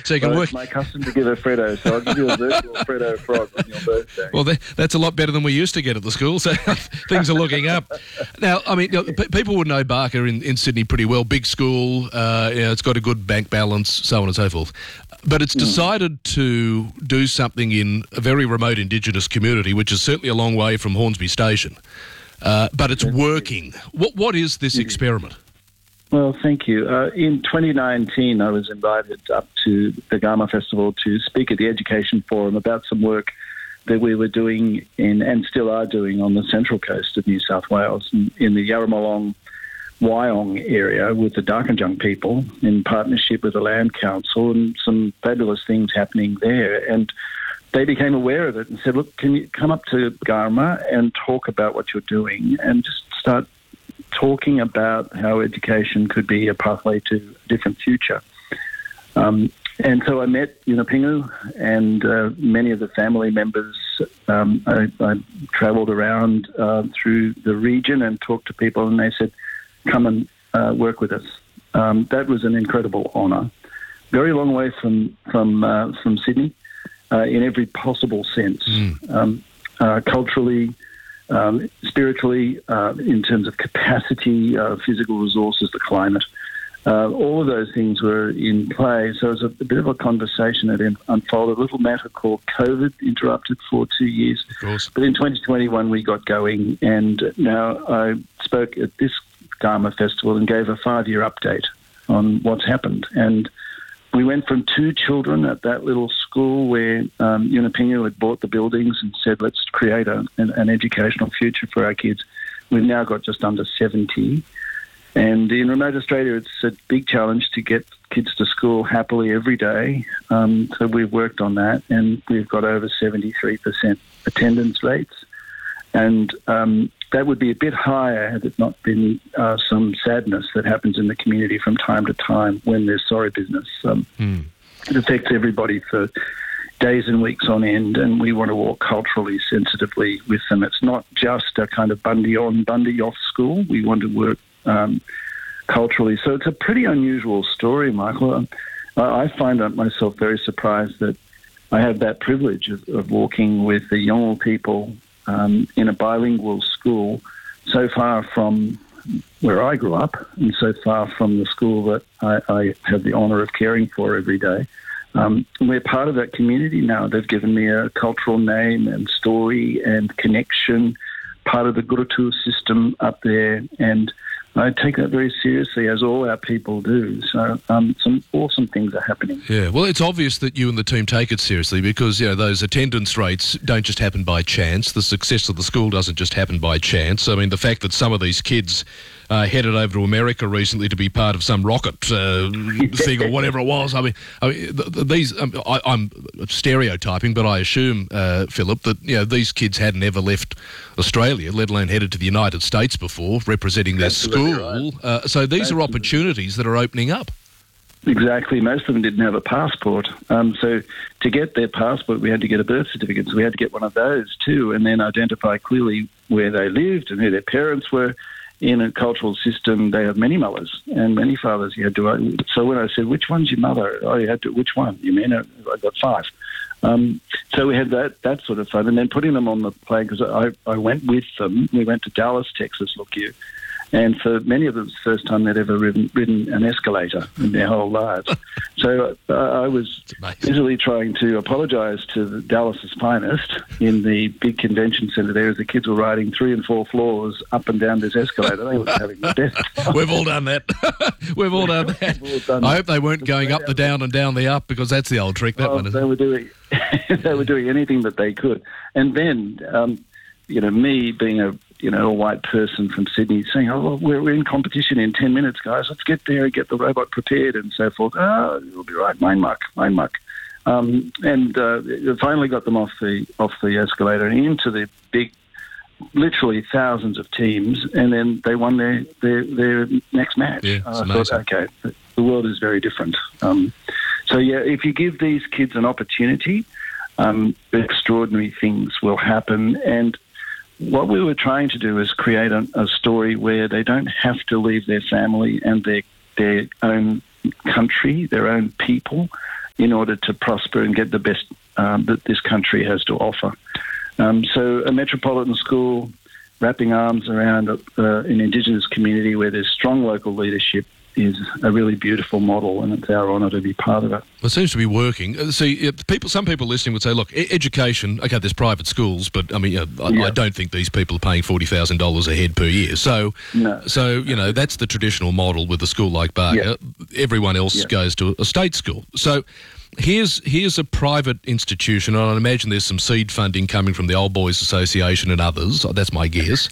So you can work. It's my custom to give a Freddo, so I'll give you a virtual Freddo frog on your birthday. Well, that's a lot better than we used to get at the school, so things are looking up. Now, I mean, people would know Barker in Sydney pretty well. Big school, it's got a good bank balance, so on and so forth. But it's decided to do something in a very remote Indigenous community, which is certainly a long way from Hornsby Station. But it's working. What is this experiment? Well, thank you. In 2019, I was invited up to the Garma Festival to speak at the Education Forum about some work that we were doing and still are doing on the central coast of New South Wales, in the Yarramalong Wyong area with the Darkinjung people in partnership with the Land Council, and some fabulous things happening there. And they became aware of it and said, look, can you come up to Garma and talk about what you're doing and just start talking about how education could be a pathway to a different future. And so I met Yunupingu and many of the family members. I travelled around through the region and talked to people, and they said, come and work with us. That was an incredible honour. Very long way from Sydney in every possible sense, culturally, spiritually, in terms of capacity, physical resources, the climate. All of those things were in play. So it was a bit of a conversation that unfolded. A little matter called COVID interrupted for 2 years. Of course. But in 2021 we got going, and now I spoke at this Garma Festival and gave a 5-year update on what's happened. And we went from 2 children at that little school where Yunupingu had bought the buildings and said, let's create an educational future for our kids. We've now got just under 70. And in remote Australia, it's a big challenge to get kids to school happily every day. So we've worked on that, and we've got over 73% attendance rates. And that would be a bit higher had it not been some sadness that happens in the community from time to time when there's sorry business. It affects everybody for days and weeks on end, and we want to walk culturally sensitively with them. It's not just a kind of Bundy on, Bundy off school. We want to work culturally. So it's a pretty unusual story, Michael. I find myself very surprised that I have that privilege of walking with the Yolngu people in a bilingual school so far from where I grew up and so far from the school that I have the honour of caring for every day. We're part of that community now. They've given me a cultural name and story and connection, part of the Gurutu system up there, and I take that very seriously, as all our people do. So some awesome things are happening. Yeah, well, it's obvious that you and the team take it seriously because, those attendance rates don't just happen by chance. The success of the school doesn't just happen by chance. I mean, the fact that some of these kids headed over to America recently to be part of some rocket thing or whatever it was. I mean these. I'm stereotyping, but I assume, Philip, that these kids hadn't ever left Australia, let alone headed to the United States before, representing their school. Right. So these are opportunities that are opening up. Exactly. Most of them didn't have a passport. So to get their passport, we had to get a birth certificate. So we had to get one of those too, and then identify clearly where they lived and who their parents were. In a cultural system, they have many mothers and many fathers. You had to. So when I said, "Which one's your mother?" Oh, you had to. Which one? You mean I got 5. So we had that sort of fun, and then putting them on the plane because I went with them. We went to Dallas, Texas. Look you. And for many of them, it's the first time they'd ever ridden an escalator in their whole lives. So I was busily trying to apologise to the Dallas's finest in the big convention centre there as the kids were riding 3 and 4 floors up and down this escalator. They were having the best time. We've all done that. We've all done that. I hope they weren't going up the down and down the up because that's the old trick, that one, isn't it? They were doing anything that they could. And then, me being a white person from Sydney saying, oh, well, we're in competition in 10 minutes, guys. Let's get there and get the robot prepared and so forth. Oh, you'll be right. Mine muck. Finally got them off the escalator and into the big, literally thousands of teams, and then they won their next match. Yeah, I thought, okay, the world is very different. If you give these kids an opportunity, extraordinary things will happen. And what we were trying to do is create a story where they don't have to leave their family and their own country, their own people, in order to prosper and get the best that this country has to offer. So a metropolitan school wrapping arms around an Indigenous community where there's strong local leadership is a really beautiful model, and it's our honour to be part of it. Well, it seems to be working. See, some people listening would say, look, education, okay, there's private schools, but I mean, I don't think these people are paying $40,000 a head per year. So, that's the traditional model with a school like Barker. Yeah. Everyone else goes to a state school. So here's a private institution, and I imagine there's some seed funding coming from the Old Boys Association and others. That's my guess.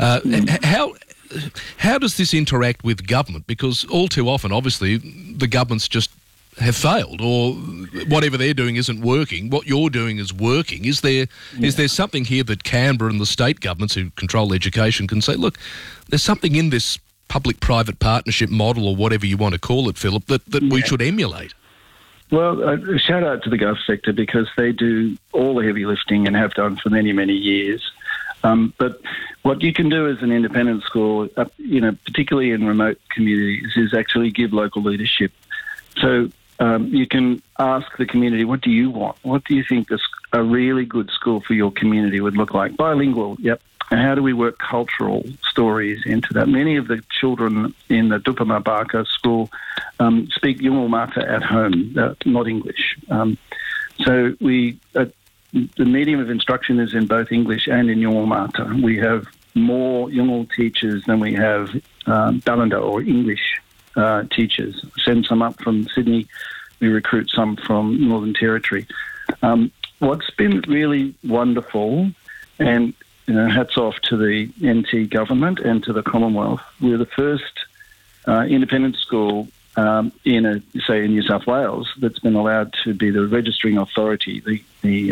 How does this interact with government? Because all too often, obviously, the governments just have failed, or whatever they're doing isn't working. What you're doing is working. Is there something here that Canberra and the state governments who control education can say, look, there's something in this public-private partnership model, or whatever you want to call it, Philip, that we should emulate? Well, a shout out to the gov sector, because they do all the heavy lifting and have done for many, many years. But what you can do as an independent school, particularly in remote communities, is actually give local leadership. So you can ask the community, what do you want? What do you think a really good school for your community would look like? Bilingual, yep. And how do we work cultural stories into that? Many of the children in the Dupama Barker school speak Yolngu Matha at home, not English. So the medium of instruction is in both English and in Yolngu Matha. We have more Yolngu teachers than we have Dalanda or English teachers. Send some up from Sydney. We recruit some from Northern Territory. What's been really wonderful, and hats off to the NT government and to the Commonwealth, we're the first independent school in New South Wales that's been allowed to be the registering authority, the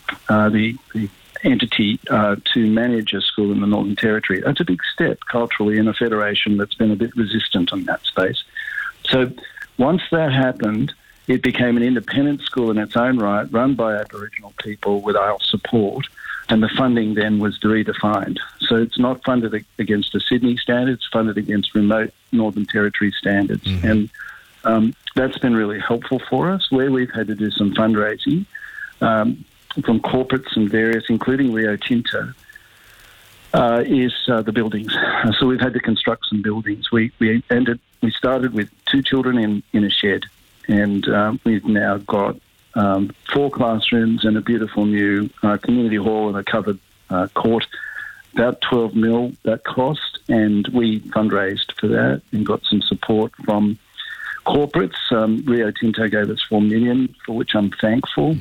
entity to manage a school in the Northern Territory. That's a big step culturally in a federation that's been a bit resistant on that space. So once that happened, it became an independent school in its own right, run by Aboriginal people with our support, and the funding then was redefined. So it's not funded against a Sydney standard, it's funded against remote Northern Territory standards. Mm-hmm. And that's been really helpful for us. Where we've had to do some fundraising from corporates and various, including Rio Tinto, is the buildings. So we've had to construct some buildings. We started with 2 children in a shed, and we've now got 4 classrooms and a beautiful new community hall and a covered court. About 12 mil that cost, and we fundraised for that and got some support from corporates. Rio Tinto gave us $4 million, for which I'm thankful.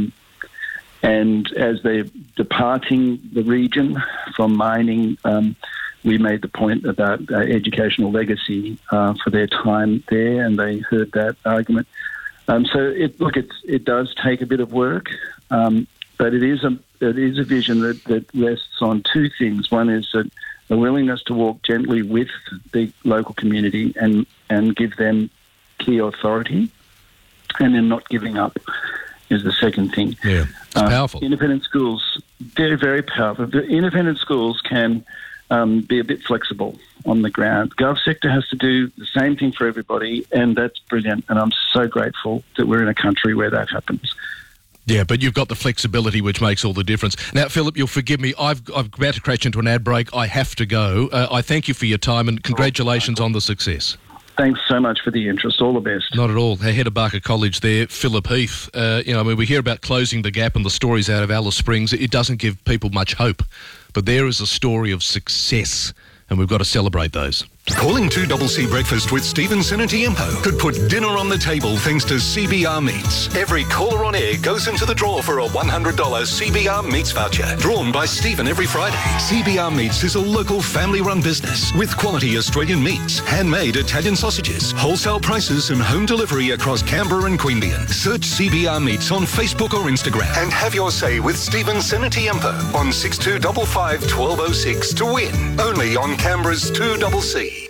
And as they're departing the region from mining, we made the point about educational legacy for their time there, and they heard that argument. So it does take a bit of work, but it is a vision that rests on 2 things. One is that a willingness to walk gently with the local community and give them key authority, and then not giving up is the second thing. Yeah, it's powerful. Independent schools, very, very powerful. The independent schools can be a bit flexible on the ground. Gov sector has to do the same thing for everybody, and that's brilliant, and I'm so grateful that we're in a country where that happens. Yeah, but you've got the flexibility which makes all the difference. Now, Philip, you'll forgive me, I've about to crash into an ad break. I have to go. I thank you for your time, and congratulations on the success. Thanks so much for the interest. All the best. Not at all. Head of Barker College there, Philip Heath. We hear about closing the gap and the stories out of Alice Springs. It doesn't give people much hope. But there is a story of success, and we've got to celebrate those. Calling 2CC Breakfast with Stephen Senatiempo could put dinner on the table thanks to CBR Meats. Every caller on air goes into the draw for a $100 CBR Meats voucher, drawn by Stephen every Friday. CBR Meats is a local family-run business with quality Australian meats, handmade Italian sausages, wholesale prices and home delivery across Canberra and Queanbeyan. Search CBR Meats on Facebook or Instagram and have your say with Stephen Senatiempo on 6255 1206 to win. Only on Canberra's 2CC.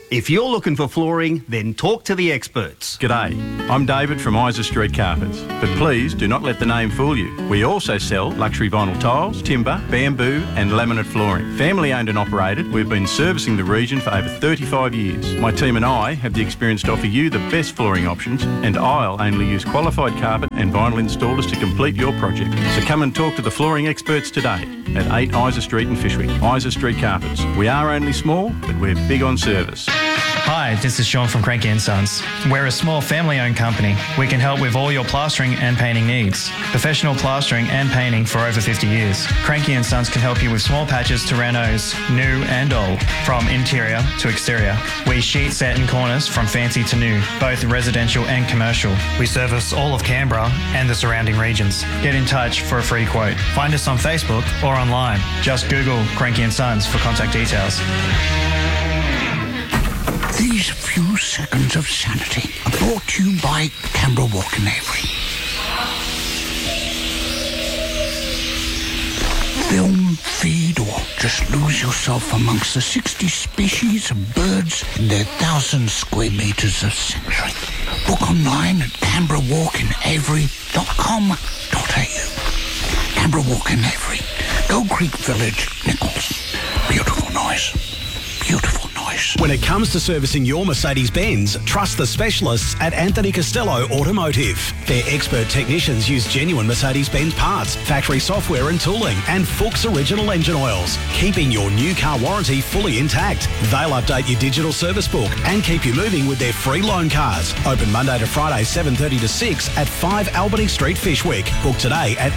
If you're looking for flooring, then talk to the experts. G'day, I'm David from Isa Street Carpets, but please do not let the name fool you. We also sell luxury vinyl tiles, timber, bamboo and laminate flooring. Family owned and operated, we've been servicing the region for over 35 years. My team and I have the experience to offer you the best flooring options, and I'll only use qualified carpet and vinyl installers to complete your project. So come and talk to the flooring experts today at 8 Isa Street in Fyshwick. Isa Street Carpets. We are only small, but we're big on service. Hi, this is Sean from Cranky & Sons. We're a small family-owned company. We can help with all your plastering and painting needs. Professional plastering and painting for over 50 years. Cranky & Sons can help you with small patches to renos, new and old, from interior to exterior. We sheet set in corners from fancy to new, both residential and commercial. We service all of Canberra and the surrounding regions. Get in touch for a free quote. Find us on Facebook or online. Just Google Cranky & Sons for contact details. These few seconds of sanity are brought to you by Canberra Walk in Avery. Film, feed, or just lose yourself amongst the 60 species of birds in their 1,000 square metres of sanctuary. Book online at canberrawalkinavery.com.au. Canberra Walk in Avery, Gold Creek Village, Nichols. Beautiful noise. Beautiful noise. When it comes to servicing your Mercedes-Benz, trust the specialists at Anthony Costello Automotive. Their expert technicians use genuine Mercedes-Benz parts, factory software and tooling, and Fuchs original engine oils, keeping your new car warranty fully intact. They'll update your digital service book and keep you moving with their free loan cars. Open Monday to Friday, 7:30 to 6 at 5 Albany Street, Fyshwick. Book today at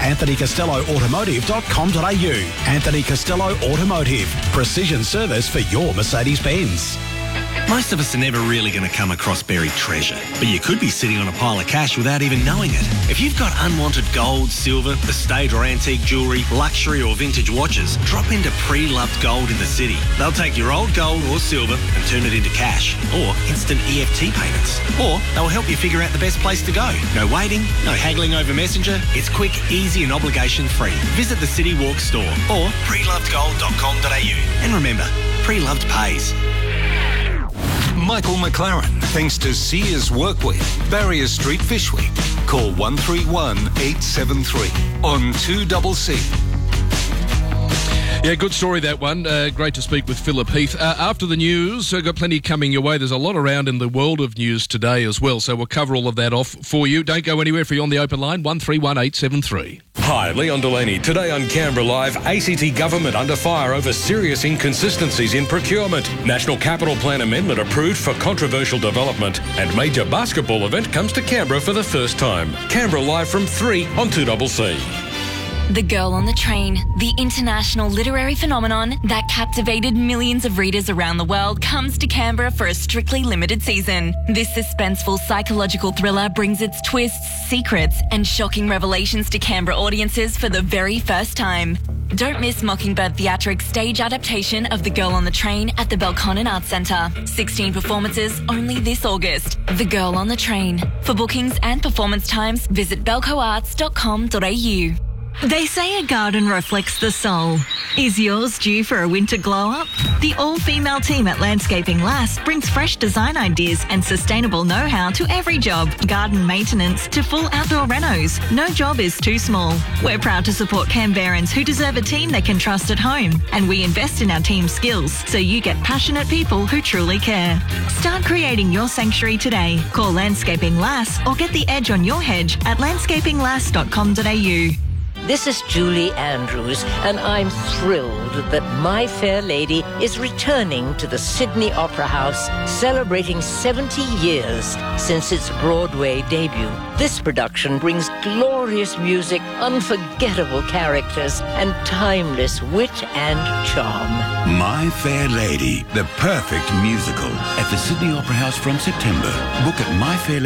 anthonycostelloautomotive.com.au. Anthony Costello Automotive. Precision service for your Mercedes-Benz. Most of us are never really going to come across buried treasure, but you could be sitting on a pile of cash without even knowing it. If you've got unwanted gold, silver, estate or antique jewellery, luxury or vintage watches, drop into Pre-Loved Gold in the city. They'll take your old gold or silver and turn it into cash or instant EFT payments. Or they'll help you figure out the best place to go. No waiting, no haggling over Messenger. It's quick, easy and obligation-free. Visit the City Walk store or prelovedgold.com.au. And remember, Pre-Loved pays. Michael McLaren, thanks to Sears Workwear, Barrier Street, Fyshwick. Call 131 873 on 2CC. Yeah, good story, that one. Great to speak with Philip Heath. After the news, got plenty coming your way. There's a lot around in the world of news today as well, so we'll cover all of that off for you. Don't go anywhere if you're on the open line, 131873. Hi, Leon Delaney. Today on Canberra Live, ACT government under fire over serious inconsistencies in procurement. National Capital Plan amendment approved for controversial development. And major basketball event comes to Canberra for the first time. Canberra Live from 3 on 2CC. The Girl on the Train, the international literary phenomenon that captivated millions of readers around the world, comes to Canberra for a strictly limited season. This suspenseful psychological thriller brings its twists, secrets and shocking revelations to Canberra audiences for the very first time. Don't miss Mockingbird Theatrics' stage adaptation of The Girl on the Train at the Belconnen Arts Centre. 16 performances only this August. The Girl on the Train. For bookings and performance times, visit belcoarts.com.au. They say a garden reflects the soul. Is yours due for a winter glow-up? The all-female team at Landscaping Lass brings fresh design ideas and sustainable know-how to every job. Garden maintenance to full outdoor renos. No job is too small. We're proud to support Canberrans who deserve a team they can trust at home. And we invest in our team's skills so you get passionate people who truly care. Start creating your sanctuary today. Call Landscaping Lass or get the edge on your hedge at landscapinglass.com.au. This is Julie Andrews, and I'm thrilled that My Fair Lady is returning to the Sydney Opera House, celebrating 70 years since its Broadway debut. This production brings glorious music, unforgettable characters, and timeless wit and charm. My Fair Lady, the perfect musical, at the Sydney Opera House from September. Book at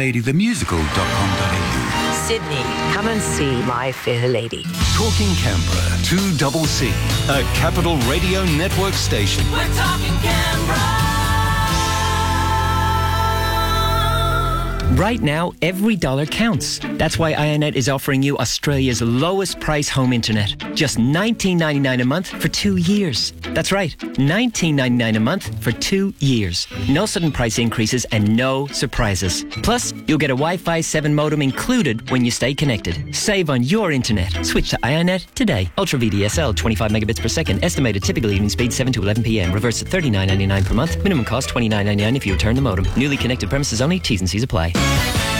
myfairladythemusical.com.au. Sydney, come and see My Fair Lady. Talking Canberra, 2CC, a Capital Radio Network station. We're talking Canberra. Right now, every dollar counts. That's why Ionet is offering you Australia's lowest price home internet. Just $19.99 a month for 2 years. That's right, $19.99 a month for 2 years. No sudden price increases and no surprises. Plus, you'll get a Wi-Fi 7 modem included when you stay connected. Save on your internet. Switch to Ionet today. Ultra VDSL, 25 megabits per second. Estimated typical evening speed 7 to 11 p.m. Reverse at $39.99 per month. Minimum cost $29.99 if you return the modem. Newly connected premises only. T's and C's apply.